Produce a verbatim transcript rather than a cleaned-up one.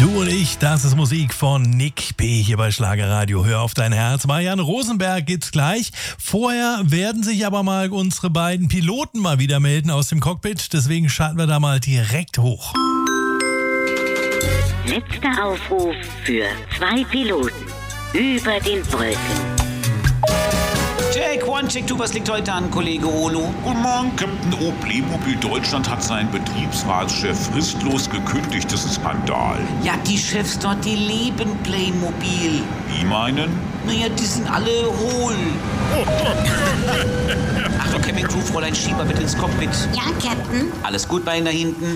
Du und ich, das ist Musik von Nick P. hier bei Schlagerradio. Hör auf dein Herz. Marianne Rosenberg gibt's gleich. Vorher werden sich aber mal unsere beiden Piloten mal wieder melden aus dem Cockpit. Deswegen schalten wir da mal direkt hoch. Letzter Aufruf für zwei Piloten über den Wolken. Check, one, check, two, was liegt heute an, Kollege Olo? Guten Morgen, Captain O. Playmobil Deutschland hat seinen Betriebsratschef fristlos gekündigt. Das ist ein Skandal. Ja, die Chefs dort, die leben Playmobil. Die meinen? Naja, die sind alle hohl. Achtung, Camping Crew, Fräulein Schieber, bitte ins Cockpit. Ja, Captain. Alles gut bei Ihnen da hinten?